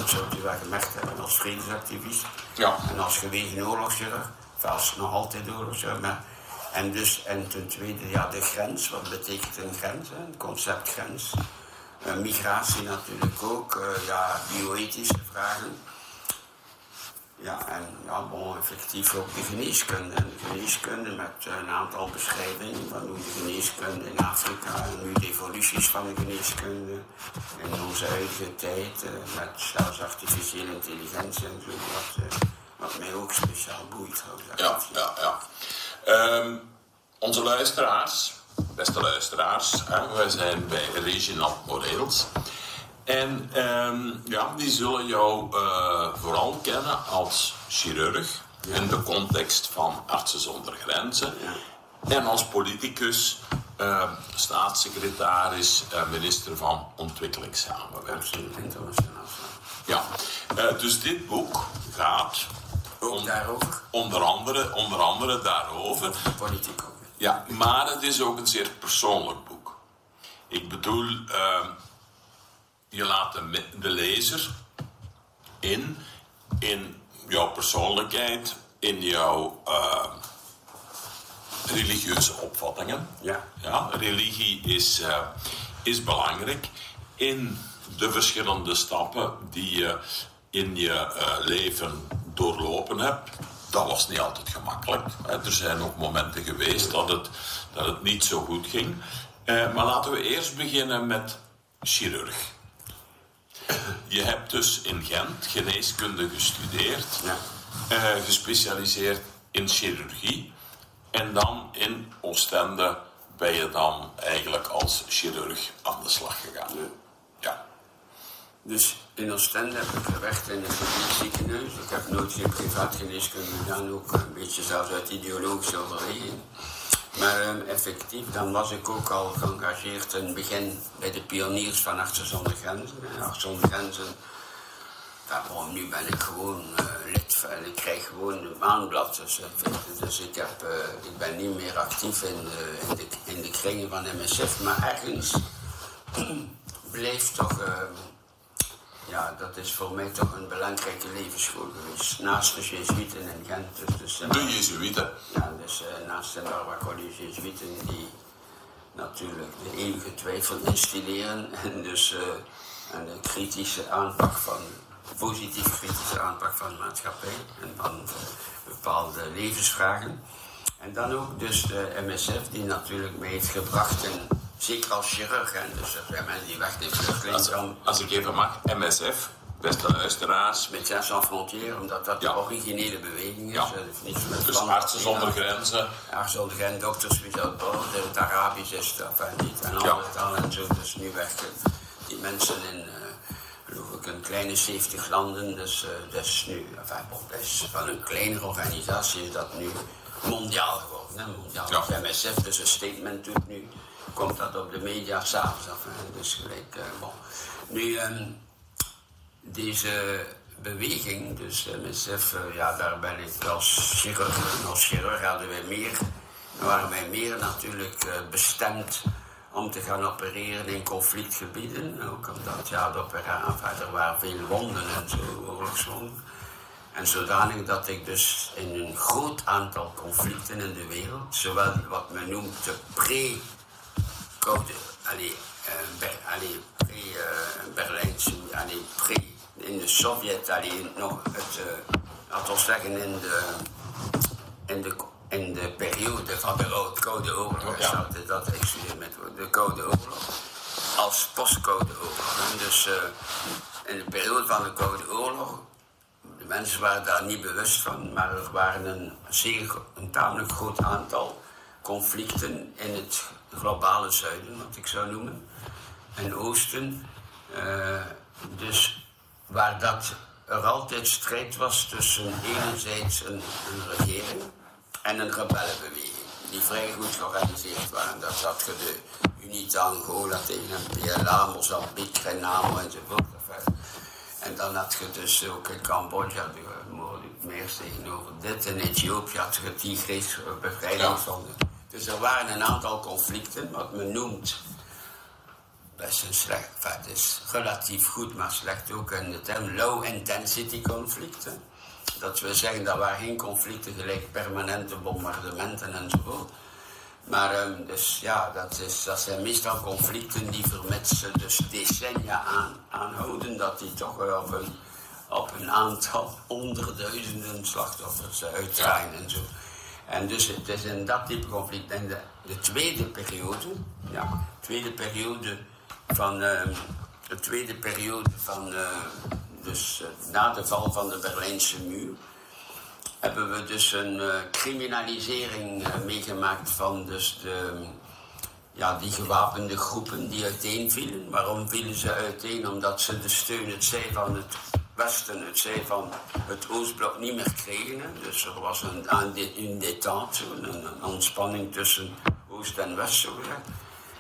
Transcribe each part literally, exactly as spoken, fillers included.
dat zou je wel gemerkt hebben als vredesactivist. Ja. En als gewezen oorlogschirurg, of als nog altijd oorlogschirurg. Maar, en, dus, en ten tweede, ja, de grens, wat betekent een grens? Hè? Het concept grens. Uh, migratie natuurlijk ook, uh, ja, bioethische vragen. Ja, en ja, bon, effectief ook de geneeskunde. En de geneeskunde met een aantal beschrijvingen van hoe de geneeskunde in Afrika en nu de evoluties van de geneeskunde in onze huidige tijd, uh, met zelfs artificiële intelligentie en zo, wat, uh, wat mij ook speciaal boeit. Ja, ja, ja. Um, onze luisteraars, beste luisteraars, hè, wij zijn bij Reginald Moreels. En um, ja, die zullen jou uh, vooral kennen als chirurg, ja, in de context van Artsen zonder Grenzen. Ja. En als politicus, uh, staatssecretaris, uh, minister van Ontwikkelingssamenwerking. Ja, uh, dus dit boek gaat ook on- daarover. Onder andere, onder andere daarover. Politiek ook. Ja, maar het is ook een zeer persoonlijk boek. Ik bedoel, uh, je laat de, de lezer in, in jouw persoonlijkheid, in jouw uh, religieuze opvattingen. Ja. Ja, religie is, uh, is belangrijk in de verschillende stappen die je in je uh, leven doorlopen hebt. Dat was niet altijd gemakkelijk. Hè. Er zijn ook momenten geweest dat het, dat het niet zo goed ging. Uh, maar laten we eerst beginnen met chirurg. Je hebt dus in Gent geneeskunde gestudeerd, ja, uh, gespecialiseerd in chirurgie. En dan in Oostende ben je dan eigenlijk als chirurg aan de slag gegaan. Ja. Ja. Dus in Oostende heb ik gewerkt in het publiek ziekenhuis. Ik heb nooit geen privaatgeneeskunde gedaan, ook een beetje zelfs uit ideologische overweging. Maar um, effectief, dan was ik ook al geëngageerd in het begin bij de pioniers van Artsen zonder Grenzen. Artsen zonder Grenzen, ja, bon, nu ben ik gewoon uh, lid van, ik krijg gewoon een maandblad. Dus, dus ik, heb, uh, ik ben niet meer actief in de, in de, in de kringen van M S F, maar ergens bleef toch... Uh, Ja, dat is voor mij toch een belangrijke levensschool geweest. Naast de Jezuïeten in Gent. Dus, dus, uh, de Jezuïeten? Ja, dus uh, naast de Barbara College Jezuïeten die natuurlijk de eeuwige twijfel instilleren. En dus uh, en de kritische aanpak van, positief kritische aanpak van de maatschappij. En van uh, bepaalde levensvragen. En dan ook dus de M S F die natuurlijk mee heeft gebracht in... Zeker als chirurg, en dus er zijn mensen die weg in vluchtelingskamp. Als ik even mag, M S F, beste luisteraars. Médecins Sans Frontières, omdat dat ja. de originele beweging is. Ja. Niet met dus Artsen zonder Grenzen. Artsen zonder Grenzen, dokters without border, het Arabisch is dat, enfin, niet. En andere ja. talen en zo. Dus nu werken die mensen in, uh, geloof ik, een kleine zeventig landen. Dus uh, dat is nu, enfin, bon, dat is van een kleinere organisatie is dat nu mondiaal geworden. Hè? Mondiaal. Ja. Dus M S F dus een statement doet nu. Komt dat op de media s'avonds af. Hè? Dus gelijk, uh, bon. Nu, um, deze beweging, dus M S F, uh, ja, daar ben ik als chirurg, als chirurg hadden wij meer, waren wij meer natuurlijk uh, bestemd om te gaan opereren in conflictgebieden. Ook omdat, ja, de opera, enfin, er waren veel wonden en zo, oorlogswonden. En zodanig dat ik dus in een groot aantal conflicten in de wereld, zowel wat men noemt de pre- Code, allee, uh, ber, allee, pre, uh, Berlijnse, allee, pre, in de Sovjet, allee, nog het, uh, laten we zeggen, in de, in de, in de periode van de Koude Oorlog, ja. dat, dat excuseer met de Koude Oorlog, als postcode oorlog. En dus uh, in de periode van de Koude Oorlog, de mensen waren daar niet bewust van, maar er waren een zeer, een tamelijk groot aantal conflicten in het globale zuiden, wat ik zou noemen, en oosten. Uh, dus waar dat er altijd strijd was tussen enerzijds een, een regering en een rebellenbeweging, die vrij goed georganiseerd waren. Dat had je de Unita Angola tegen P L A, Mozambique, Renamo enzovoort. En dan had je dus ook in Cambodja, de meer tegenover dit, in Ethiopië had je Tigris, bevrijdingsfronten. Dus er waren een aantal conflicten, wat men noemt best een slecht, enfin, het is relatief goed, maar slecht ook in de term low intensity conflicten. Dat wil zeggen, dat waren geen conflicten gelijk permanente bombardementen enzovoort. Maar um, dus, ja, dat, is, dat zijn meestal conflicten die vermits ze dus decennia aan, aanhouden, dat die toch wel op een, op een aantal honderdduizenden slachtoffers uh, uitdraaien en zo. En dus het is in dat type conflict. En de, de tweede periode, ja, tweede periode van, uh, de tweede periode van, uh, dus uh, na de val van de Berlijnse muur, hebben we dus een uh, criminalisering uh, meegemaakt van dus de, ja, die gewapende groepen die uiteenvielen. Waarom vielen ze uiteen? Omdat ze de steun, het zij van het Westen, het zij van het Oostblok niet meer kregen. Hè. Dus er was een, een détente, een, een ontspanning tussen Oost en West, zo gezegd.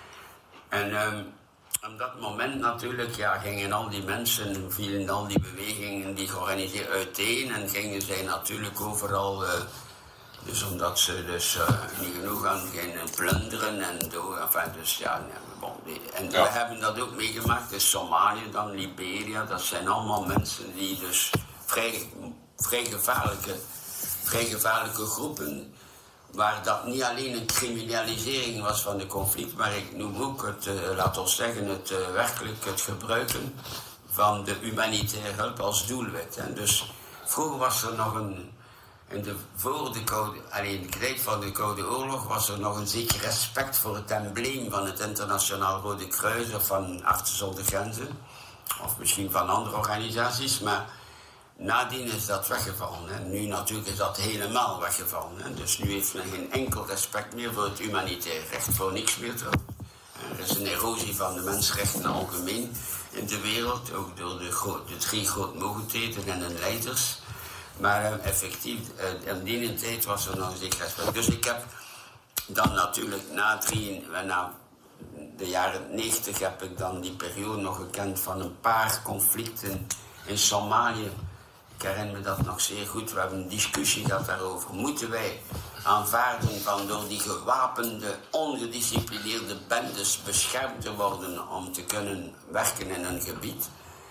En um, op dat moment natuurlijk, ja, gingen al die mensen, vielen al die bewegingen die georganiseerd uiteen en gingen zij natuurlijk overal, uh, dus omdat ze dus uh, niet genoeg aan gingen plunderen en door, enfin, dus ja, nee, bon, en ja. We hebben dat ook meegemaakt in Somalië, dan Liberia, dat zijn allemaal mensen die dus vrij, vrij gevaarlijke, vrij gevaarlijke groepen, waar dat niet alleen een criminalisering was van de conflict, maar ik noem ook het, uh, laat ons zeggen, het uh, werkelijk het gebruiken van de humanitaire hulp als doelwit. En dus vroeger was er nog een, in de, voor de Koude, alleen de tijd van de Koude Oorlog was er nog een zeker respect voor het embleem van het Internationaal Rode Kruis of van Artsen zonder Grenzen, of misschien van andere organisaties, maar nadien is dat weggevallen. Hè. Nu natuurlijk is dat helemaal weggevallen. Hè. Dus nu heeft men geen enkel respect meer voor het humanitair recht, voor niks meer terug. Er is een erosie van de mensenrechten algemeen in de wereld, ook door de, gro- de drie grootmogendheden en hun leiders. Maar uh, effectief, uh, in die tijd was er nog een zeker respect. Dus ik heb dan natuurlijk na, drie, na de jaren negentig heb ik dan die periode nog gekend van een paar conflicten in Somalië. Ik herinner me dat nog zeer goed. We hebben een discussie gehad daarover. Moeten wij aanvaarden van door die gewapende, ongedisciplineerde bendes beschermd te worden om te kunnen werken in een gebied?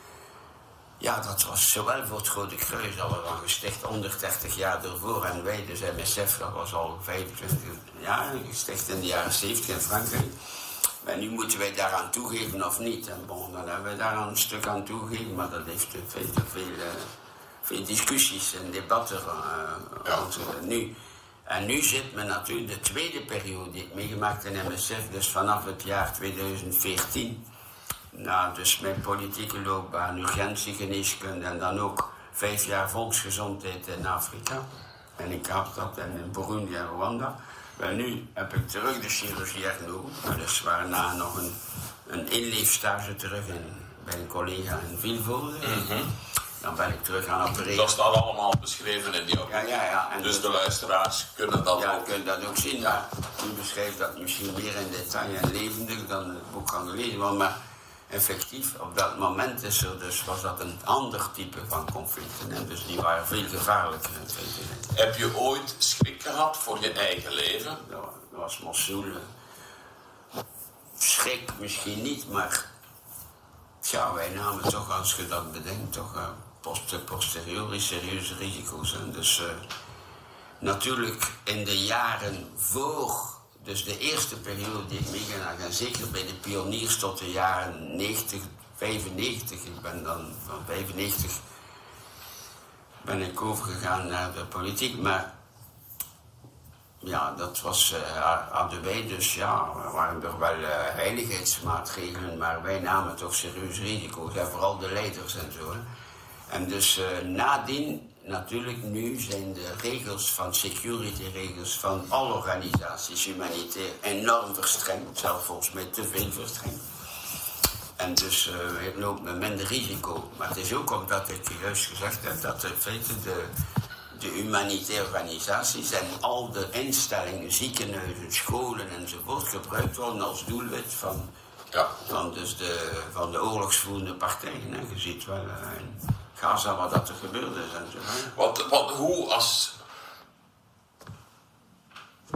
Ja, dat was zowel voor het Rode Kruis, dat was al gesticht honderddertig jaar ervoor. En wij, dus M S F, dat was al vijfentwintig jaar, gesticht in de jaren zeventig in Frankrijk. En nu moeten wij daaraan toegeven of niet. En bon, dan hebben wij daar een stuk aan toegegeven, maar dat heeft veel te veel... Uh, veel discussies en debatten uh, ja. nu. En nu zit men natuurlijk de tweede periode die ik meegemaakt in M S F, dus vanaf het jaar tweeduizend veertien. Nou, dus mijn politieke loopbaan, urgentiegeneeskunde en dan ook vijf jaar volksgezondheid in Afrika. En in Kaapstad en in Burundi en Rwanda. Wel, nu heb ik terug de chirurgie hernomen. Dus waarna nog een, een inleefstage terug in, bij een collega in Vilvoorde. Mm-hmm. Dan ben ik terug aan opereren. Dat staat allemaal beschreven in die opdracht. Ja, ja, ja. En dus dus de luisteraars kunnen dat ja, ook... kunnen dat ook zien. Ja. U beschrijft dat misschien meer in detail en levendig dan het boek kan gelezen worden. Maar effectief, op dat moment is er dus, was dat een ander type van conflicten. En dus die waren veel gevaarlijker. Heb je ooit schrik gehad voor je eigen leven? Dat was Mosul. Schrik misschien niet, maar... Ja, wij namen toch, als je dat bedenkt, toch uh, post, posteriori serieuze risico's. En dus uh, natuurlijk in de jaren voor, dus de eerste periode die ik meegemaakt heb, en zeker bij de pioniers tot de jaren negentig, vijfennegentig, ik ben dan van vijfennegentig ben ik overgegaan naar de politiek, maar ja, dat was, uh, hadden wij dus, ja, er waren er wel uh, veiligheidsmaatregelen, maar wij namen toch serieus risico's, en vooral de leiders en zo. Hè. En dus uh, nadien, natuurlijk nu zijn de regels van security regels van alle organisaties humanitair enorm verstrengd, zelfs volgens mij te veel verstrengd. En dus uh, loopt men minder risico. Maar het is ook omdat ik juist gezegd heb dat in feite de... de humanitaire organisaties en al de instellingen, ziekenhuizen, scholen enzovoort gebruikt worden als doelwit van, ja. van, dus de, van de oorlogsvoerende partijen. Hè. Je ziet wel uh, in Gaza wat dat er gebeurd is en zo. Wat, wat, hoe als...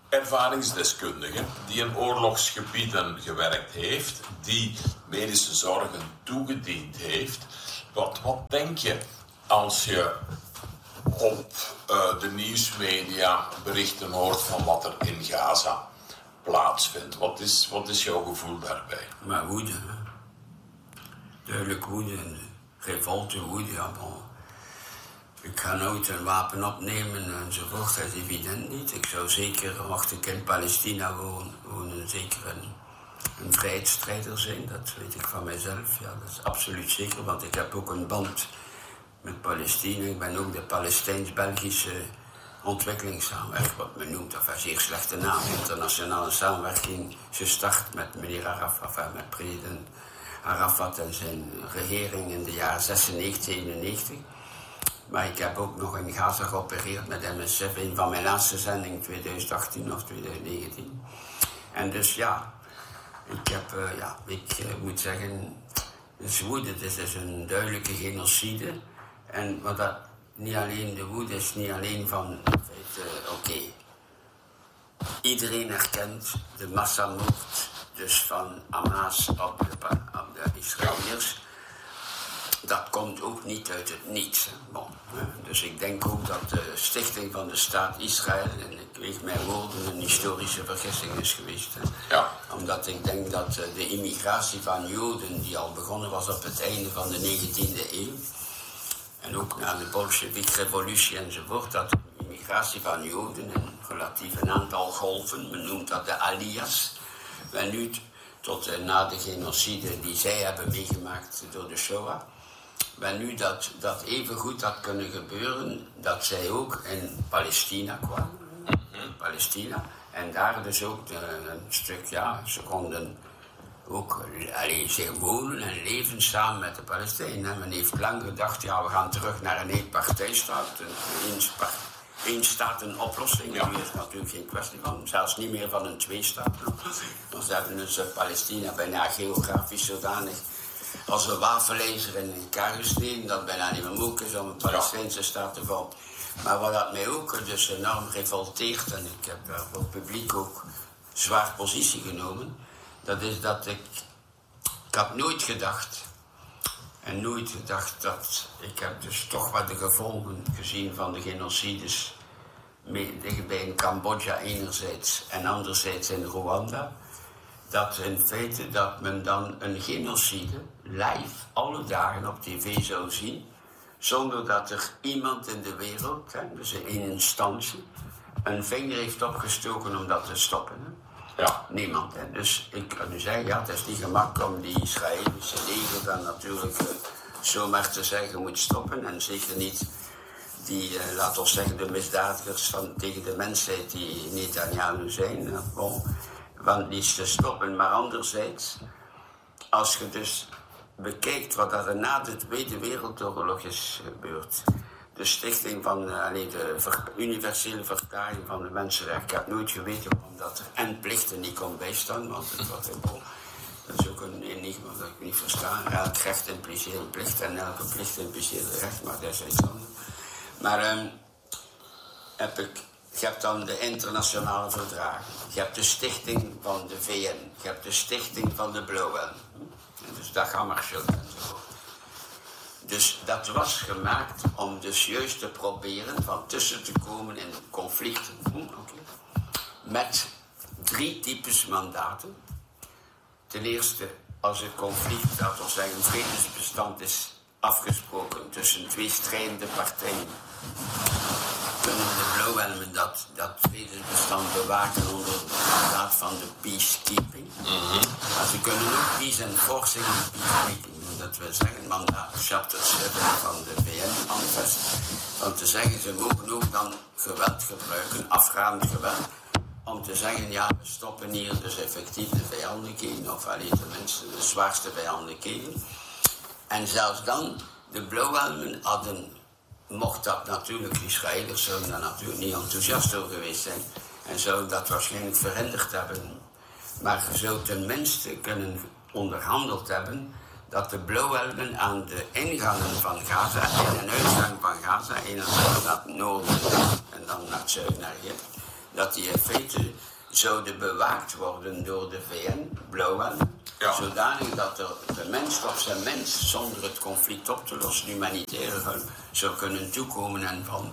ervaringsdeskundige die in oorlogsgebieden gewerkt heeft, die medische zorgen toegediend heeft. Wat, wat denk je als je op uh, de nieuwsmedia berichten hoort van wat er in Gaza plaatsvindt? Wat is, wat is jouw gevoel daarbij? Maar woede, hè? Duidelijk woede en revolte woede, ja, bon. Ik ga nooit een wapen opnemen enzovoort, dat is evident niet. Ik zou zeker, mocht ik in Palestina wonen, wonen zeker een, een vrijheidsstrijder zijn. Dat weet ik van mijzelf, ja, dat is absoluut zeker. Want ik heb ook een band met Palestina. Ik ben ook de Palestijns-Belgische ontwikkelingssamenwerking, wat men noemt, of een zeer slechte naam, internationale samenwerking, gestart met meneer Arafat, enfin, met president Arafat en zijn regering in de jaren zesennegentig, zevenennegentig. Maar ik heb ook nog in Gaza geopereerd met M S F, een van mijn laatste zendingen, twintig achttien of twintig negentien. En dus ja, ik heb, uh, ja, ik uh, moet zeggen, het is woede, het is dus een duidelijke genocide. En wat dat, niet alleen de woede is, niet alleen van, in feite, uh, oké. Okay. Iedereen herkent de massamoord, dus van Hamas op de, op de Israëliërs. Dat komt ook niet uit het niets. Bon, dus ik denk ook dat de stichting van de staat Israël, en ik weeg mijn woorden, een historische vergissing is geweest. Hè. Ja. Omdat ik denk dat de immigratie van Joden, die al begonnen was op het einde van de negentiende eeuw, en ook na de Bolshevik-revolutie enzovoort, dat de immigratie van Joden in relatief een aantal golven, men noemt dat de aliyahs, en nu tot uh, na de genocide die zij hebben meegemaakt door de Shoah. Maar nu dat, dat even goed had kunnen gebeuren, dat zij ook in Palestina kwamen. In Palestina. En daar dus ook de, een stuk, ja, ze konden ook alleen zich wonen en leven samen met de Palestijnen. Men heeft lang gedacht, ja, we gaan terug naar een eenpartijstaat, een één-staten-oplossing. Ja. Nu is het natuurlijk geen kwestie van, zelfs niet meer van een twee-staten-oplossing. Want ze hebben dus Palestina bijna geografisch zodanig als een wafelijzer in elkaar gesneden, dat bijna niet meer mogelijk is om een Palestijnse staat te vormen. Maar wat dat mij ook dus enorm revolteert, en ik heb daar voor het publiek ook zwaar positie genomen, dat is dat ik, ik had nooit gedacht, en nooit gedacht dat, ik heb dus toch wat de gevolgen gezien van de genocides dichtbij in Cambodja enerzijds en anderzijds in Rwanda, dat in feite dat men dan een genocide live alle dagen op tv zou zien, zonder dat er iemand in de wereld, hè, dus in instantie, een vinger heeft opgestoken om dat te stoppen. Hè. Ja. Niemand. Hè. Dus ik kan u zeggen, ja, het is niet gemakkelijk om die Israëlische leger dan natuurlijk uh, zomaar te zeggen moet stoppen. En zeker niet die, uh, laten we zeggen, de misdadigers van, tegen de mensheid die Netanyahu zijn. Uh, bon. Van iets te stoppen, maar anderzijds, als je dus bekijkt wat er na de Tweede Wereldoorlog is gebeurd, de stichting van uh, allee, de ver, universele verklaring van de mensenrechten, ik heb nooit geweten omdat er en plichten niet kon bijstaan, want het was een, dat is ook een enigma dat ik niet versta. Elk recht impliceert een plicht en elke plicht impliceert een recht, maar dat is iets anders. Maar um, heb ik Je hebt dan de internationale verdragen. Je hebt de stichting van de V N. Je hebt de stichting van de Blauwhelm. Dus dat gaat maar zo enzovoort. Dus dat was gemaakt om dus juist te proberen van tussen te komen in conflicten. Okay. Met drie types mandaten. Ten eerste, als het conflict, laten we zeggen, een vredesbestand is afgesproken tussen twee strijdende partijen, kunnen de Blauwhelmen dat, dat vredesbestand bewaken onder het mandaat van de peacekeeping. Mm-hmm. Maar ze kunnen ook peace enforcing en peacekeeping. Dat wil zeggen, mandaat, chapter zeven van de V N-manifest. Om te zeggen, ze mogen ook dan geweld gebruiken, afgaand geweld. Om te zeggen, ja, we stoppen hier dus effectief de vijandelijkheden, of alleen tenminste de zwaarste vijandelijkheden. En zelfs dan, de Blauwhelmen hadden, mocht dat natuurlijk, de Israëliërs zouden daar natuurlijk niet enthousiast over geweest zijn. En zouden dat waarschijnlijk verhinderd hebben. Maar je zou tenminste kunnen onderhandeld hebben dat de Blauwhelmen aan de ingangen van Gaza, in- en uitgang van Gaza, een naar het noorden en dan naar het zuiden naar Egypte, dat die in feite zouden bewaakt worden door de V N, blauwhelmen, ja. Zodanig dat er de mens op zijn mens, zonder het conflict op te lossen, humanitaire hulp, zou kunnen toekomen en van.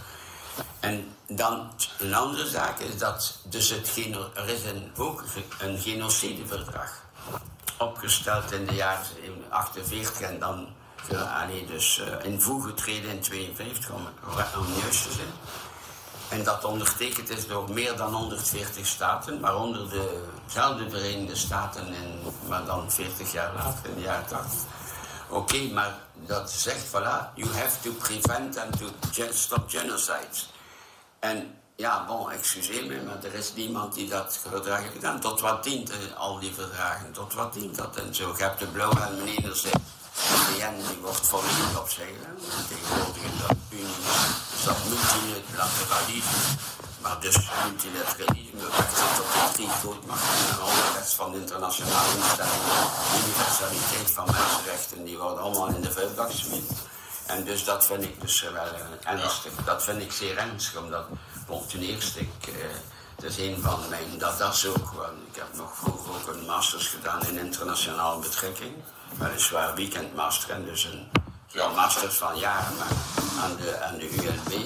En dan een andere zaak is dat dus het geno- er is een, ook een genocideverdrag opgesteld in de jaren achtenveertig en dan uh, allee, dus, uh, in voege getreden in tweeënvijftig, om, om juist te zijn. En dat ondertekend is door meer dan honderdveertig staten, waaronder dezelfde Verenigde Staten, in, maar dan veertig jaar later, in de jaren tachtig. Oké, okay, maar dat zegt, voilà, you have to prevent and to stop genocides. En ja, bon, excuseer me, maar er is niemand die dat verdrag heeft gedaan. Tot wat dient uh, al die verdragen? Tot wat dient dat? En zo, je hebt de blauwhelmen enerzijds. De V N die wordt volledig opzij gedaan. Tegenwoordig is dat Unie, is dat multilateralisme. Maar dus multilateralisme wacht tot de drie grootmachten en al de rest van de internationale instellingen. De universaliteit van mensenrechten, die worden allemaal in de vuilbak gesmeten. En dus dat vind ik dus wel uh, ernstig. Dat vind ik zeer ernstig, omdat bon, ten eerste, ik, uh, het is een van mijn, dat, dat is ook, want ik heb nog vroeger ook een masters gedaan in internationale betrekking. Weliswaar weekendmaster en dus een ja, masters van jaren maar aan de, aan de U L B.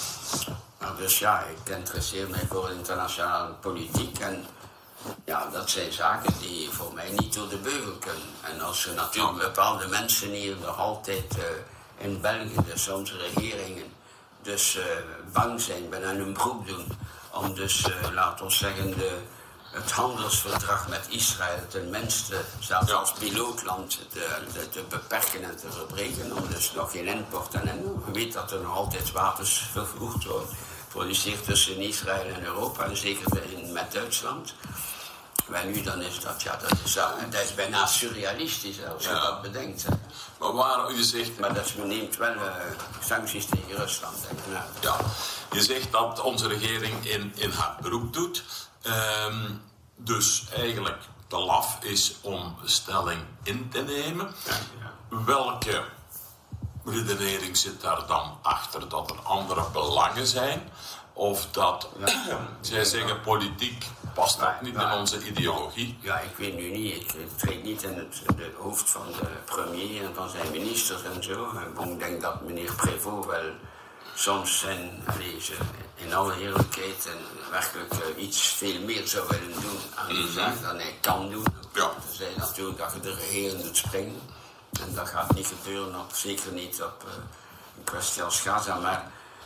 Maar dus ja, ik interesseer mij voor internationale politiek en ja, dat zijn zaken die voor mij niet door de beugel kunnen. En als er natuurlijk bepaalde mensen hier nog altijd uh, in België, dus onze regeringen, dus uh, bang zijn, bijna hun beroep doen, om dus, uh, laten we zeggen, de, het handelsverdrag met Israël ten minste, zelfs ja. als pilootland, te, te, te beperken en te verbreken, om dus nog geen import en en je weet dat er nog altijd wapens vervoerd worden, geproduceerd tussen Israël en Europa, en zeker in, met Duitsland. Maar nu dan is dat, ja, dat is, dat is bijna surrealistisch als je ja. dat bedenkt. Hè. Maar waarom je zegt... Maar dat neemt wel uh, sancties tegen Rusland. Nou. Ja, je zegt dat onze regering in, in haar beroep doet. Um, dus eigenlijk te laf is om stelling in te nemen. Ja, ja. Welke redenering zit daar dan achter? Dat er andere belangen zijn? Of dat, ja, zij zeggen, politiek past dat niet in onze ideologie? Ja, ik weet nu niet. Ik treed niet in het de hoofd van de premier en van zijn ministers en zo. Ik denk dat meneer Prévost wel soms zijn, allez, in alle eerlijkheid en werkelijk uh, iets veel meer zou willen doen aan die mm-hmm. zaak dan hij kan doen. Ja. Ze zei natuurlijk dat je de regering doet springen. En dat gaat niet gebeuren, op, zeker niet op uh, een kwestie als Gaza. Maar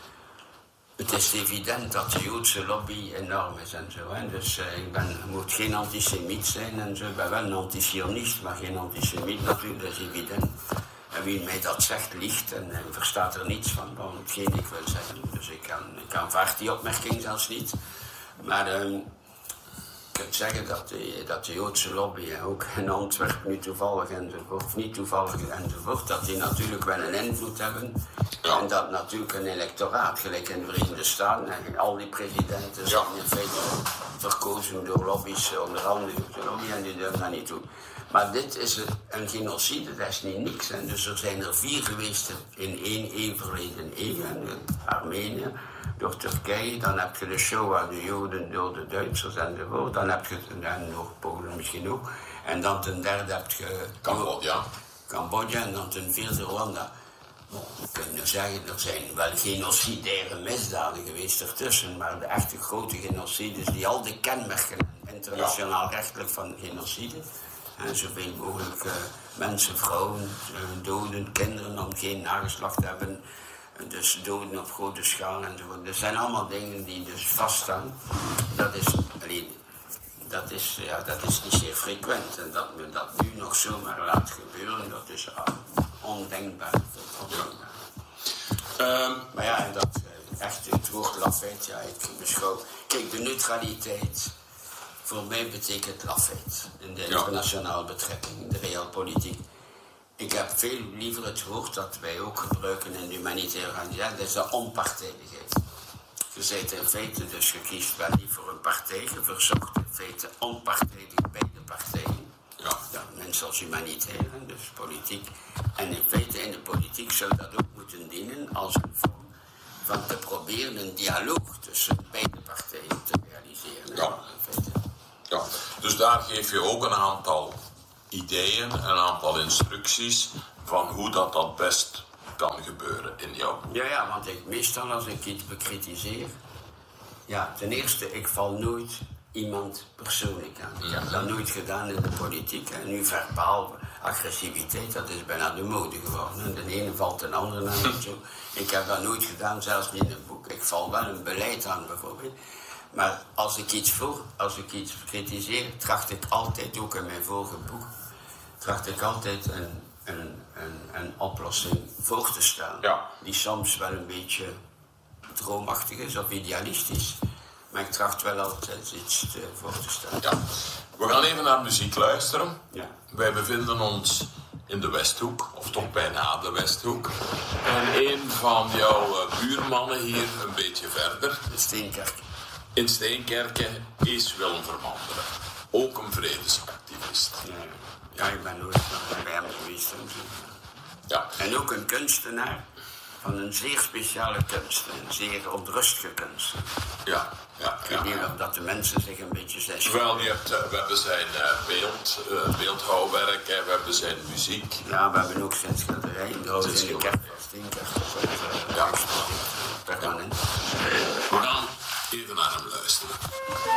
het is evident dat de Joodse lobby enorm is en zo. Hè. Dus uh, ik ben, moet geen antisemiet zijn en zo. Ik ben wel een antisionist, maar geen antisemiet natuurlijk, dat is evident. En wie mij dat zegt, liegt en uh, verstaat er niets van, van hetgeen ik wil zeggen. Dus ik kan, ik aanvaard die opmerking zelfs niet. Maar uh, ik kan zeggen dat de, dat de Joodse lobby, ook in Antwerpen nu toevallig enzovoort, of niet toevallig enzovoort, dat die natuurlijk wel een invloed hebben. Ja. En dat natuurlijk een electoraat, gelijk in de Verenigde Staten, en al die presidenten ja. zijn in feite verkozen door lobby's, onder andere de lobby, en die durven dat niet toe. Maar dit is een genocide, dat is niet niks. En dus er zijn er vier geweest in één eeuw verleden eeuw, in Armenië, door Turkije, dan heb je de Shoah, de Joden door de Duitsers enzovoort, dan heb je, en door Polen misschien ook, en dan ten derde heb je Cambodja. Cambodja en dan ten vierde Rwanda. We kunnen zeggen, er zijn wel genocidaire misdaden geweest ertussen, maar de echte grote genocides die al de kenmerken internationaal rechtelijk van genocide, en zoveel mogelijk uh, mensen, vrouwen, uh, doden, kinderen om geen nageslacht te hebben, uh, dus doden op grote schaal enzovoort. Dat zijn allemaal dingen die dus vaststaan. Dat is, alleen, dat is, ja, dat is niet zeer frequent en dat men dat nu nog zomaar laat gebeuren, dat is uh, ondenkbaar. ondenkbaar. Ja. Um, maar ja, en dat uh, echt het woord lafheid, ja, ik beschouw. Kijk, de neutraliteit voor mij betekent lafheid in de internationale betrekking, de realpolitiek. Ik heb veel liever het woord dat wij ook gebruiken in de humanitaire organisatie, dat is de onpartijdigheid. Je bent in feite, dus je kiest wel niet voor een partij, je verzoekt in feite onpartijdig bij de partijen. Ja. Ja, mensen als humanitaire, dus politiek. En in feite in de politiek zou dat ook moeten dienen als een vorm van te proberen een dialoog tussen beide partijen. presteren. Ja. In feite. Ja. Dus daar geef je ook een aantal ideeën, een aantal instructies van hoe dat dat best kan gebeuren in jouw boek. Ja, ja, want ik, meestal als ik iets bekritiseer... Ja, ten eerste, ik val nooit iemand persoonlijk aan. Ik heb dat nooit gedaan in de politiek. En nu verbaal, agressiviteit, dat is bijna de mode geworden. De ene valt een andere aan en zo. Ik heb dat nooit gedaan, zelfs niet in een boek. Ik val wel een beleid aan, bijvoorbeeld. Maar als ik iets voor, als ik iets kritiseer, tracht ik altijd, ook in mijn vorige boek, tracht ik altijd een, een, een, een oplossing voor te stellen. Ja. Die soms wel een beetje droomachtig is of idealistisch. Maar ik tracht wel altijd iets te, voor te stellen. Ja. We gaan even naar muziek luisteren. Ja. Wij bevinden ons in de Westhoek, of toch bijna de Westhoek. En een van jouw uh, buurmannen hier een beetje verder, De Steenkerk. in Steenkerken, is Willem Vermanderen. Ook een vredesactivist. Ja, ja, ik ben nooit nog bij hem geweest. En zo. Ja. En ook een kunstenaar van een zeer speciale kunst. Een zeer onrustige kunst. Ja, ja, Ik ja. weet niet of dat de mensen zich een beetje zijn. Wel, je hebt, uh, we hebben zijn uh, beeld, uh, beeldhouwwerk en we hebben zijn muziek. Ja, we hebben ook zijn schilderij. Trouwens in de schilderij. kerk van Steenkerk. Dat is, uh, Ja. permanent. We gaan even naar hem luisteren.